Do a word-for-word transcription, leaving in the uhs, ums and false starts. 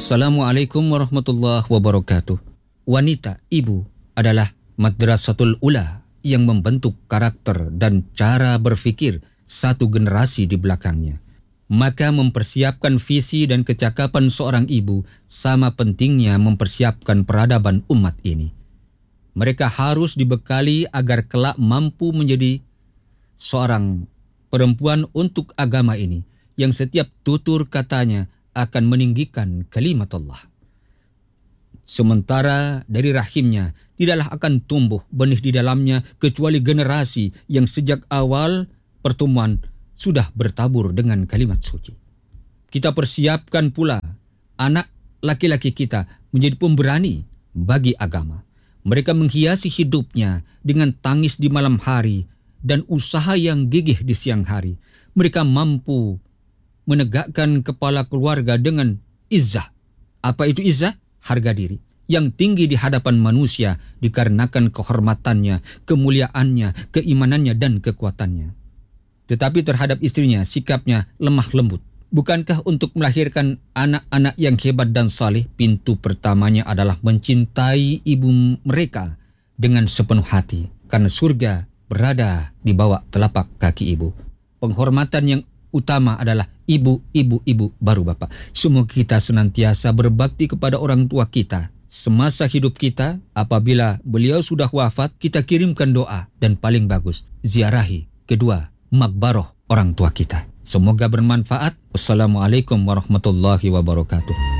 Assalamualaikum warahmatullahi wabarakatuh. Wanita, ibu adalah madrasatul ula yang membentuk karakter dan cara berpikir satu generasi di belakangnya. Maka mempersiapkan visi dan kecakapan seorang ibu sama pentingnya mempersiapkan peradaban umat ini. Mereka harus dibekali agar kelak mampu menjadi seorang perempuan untuk agama ini yang setiap tutur katanya akan meninggikan kalimat Allah. Sementara dari rahimnya tidaklah akan tumbuh benih di dalamnya kecuali generasi yang sejak awal pertemuan sudah bertabur dengan kalimat suci. Kita persiapkan pula anak laki-laki kita menjadi pemberani bagi agama. Mereka menghiasi hidupnya dengan tangis di malam hari dan usaha yang gigih di siang hari. Mereka mampu menegakkan kepala keluarga dengan izzah. Apa itu izzah? Harga diri yang tinggi di hadapan manusia dikarenakan kehormatannya, kemuliaannya, keimanannya dan kekuatannya. Tetapi terhadap istrinya sikapnya lemah lembut. Bukankah untuk melahirkan anak-anak yang hebat dan saleh pintu pertamanya adalah mencintai ibu mereka dengan sepenuh hati, karena surga berada di bawah telapak kaki ibu. Penghormatan yang utama adalah ibu, ibu, ibu, baru bapak. Semua kita senantiasa berbakti kepada orang tua kita. Semasa hidup kita, apabila beliau sudah wafat, kita kirimkan doa. Dan paling bagus, ziarahi kedua makbaroh orang tua kita. Semoga bermanfaat. Wassalamualaikum warahmatullahi wabarakatuh.